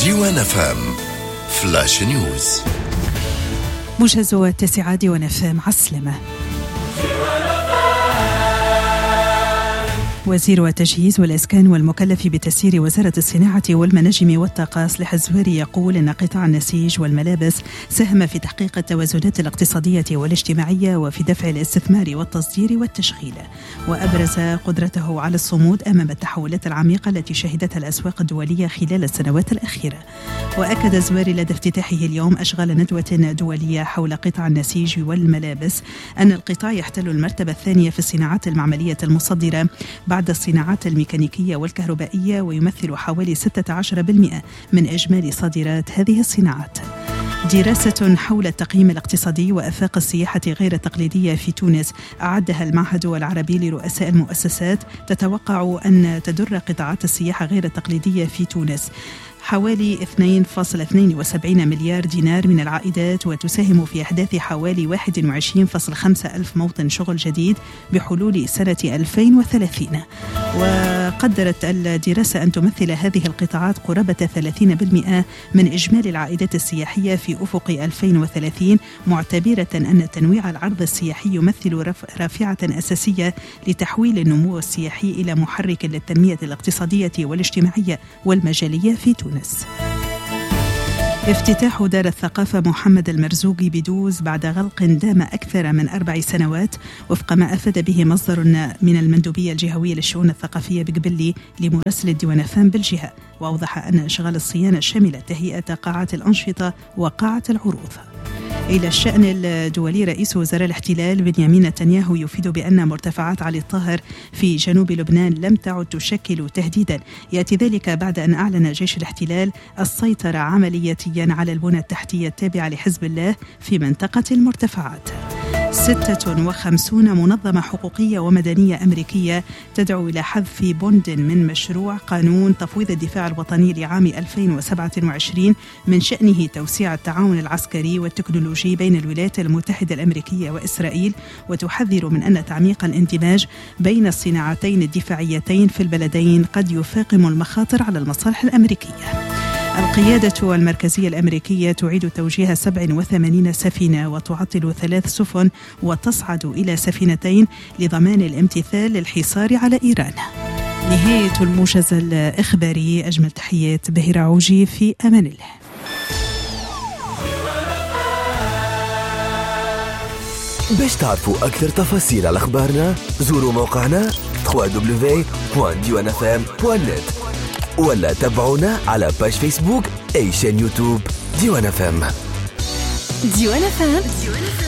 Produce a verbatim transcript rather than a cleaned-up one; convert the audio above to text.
ديوان اف ام فلاش نيوز. موجز التاسعة ديوان اف ام عسلمة. وزير التجهيز والإسكان والمكلف بتسيير وزارة الصناعة والمناجم والطاقة صالح الزويري يقول أن قطاع النسيج والملابس ساهم في تحقيق التوازنات الاقتصادية والاجتماعية وفي دفع الاستثمار والتصدير والتشغيل، وأبرز قدرته على الصمود أمام التحولات العميقة التي شهدتها الأسواق الدولية خلال السنوات الأخيرة. وأكد الزويري لدى افتتاحه اليوم أشغال ندوة دولية حول قطاع النسيج والملابس أن القطاع يحتل المرتبة الثانية في الصناعات المعملية المصدرة بعد الصناعات الميكانيكية والكهربائية، ويمثل حوالي ستة عشر بالمئة من إجمالي صادرات هذه الصناعات. دراسة حول التقييم الاقتصادي وآفاق السياحة غير التقليدية في تونس أعدها المعهد العربي لرؤساء المؤسسات تتوقع أن تدر قطاعات السياحة غير التقليدية في تونس حوالي اثنين فاصلة اثنين وسبعين مليار دينار من العائدات، وتساهم في إحداث حوالي واحد وعشرين فاصلة خمسة ألف موطن شغل جديد بحلول سنة ألفين وثلاثين. وقدرت الدراسة أن تمثل هذه القطاعات قرابة ثلاثين بالمئة من إجمالي العائدات السياحية في أفق ألفين وثلاثين، معتبرة أن تنويع العرض السياحي يمثل رافعة أساسية لتحويل النمو السياحي إلى محرك للتنمية الاقتصادية والاجتماعية والمجالية في تونس. افتتاح دار الثقافة محمد المرزوقي بدوز بعد غلق دام أكثر من أربع سنوات وفق ما أفاد به مصدر من المندوبية الجهوية للشؤون الثقافية بقبلي لمراسل الديوان اف ام بالجهة، وأوضح أن أشغال الصيانة شملت تهيئة قاعة الأنشطة وقاعة العروض. إلى الشأن الدولي، رئيس وزراء الاحتلال بنيامين نتنياهو يفيد بأن مرتفعات علي الطاهر في جنوب لبنان لم تعد تشكل تهديدا، يأتي ذلك بعد أن أعلن جيش الاحتلال السيطرة عملياتيا على البنى التحتية التابعة لحزب الله في منطقة المرتفعات. ستة وخمسين منظمة حقوقية ومدنية أمريكية تدعو إلى حذف بند من مشروع قانون تفويض الدفاع الوطني لعام ألفين وسبعة وعشرين من شأنه توسيع التعاون العسكري والتكنولوجي بين الولايات المتحدة الأمريكية وإسرائيل، وتحذر من أن تعميق الاندماج بين الصناعتين الدفاعيتين في البلدين قد يفاقم المخاطر على المصالح الأمريكية. القيادة المركزية الأمريكية تعيد توجيه سبع وثمانين سفينة وتعطل ثلاث سفن وتصعد إلى سفينتين لضمان الامتثال للحصار على إيران. نهاية الموجز الإخباري، أجمل تحيات بهيرة عوجي، في أمان الله. باش تعرفوا أكثر تفاصيل على أخبارنا زوروا موقعنا دبليو دبليو دبليو دوت ديوان اف ام دوت نت ولا تابعونا على باج فيسبوك أي شان يوتيوب ديوان اف ام. ديوان اف ام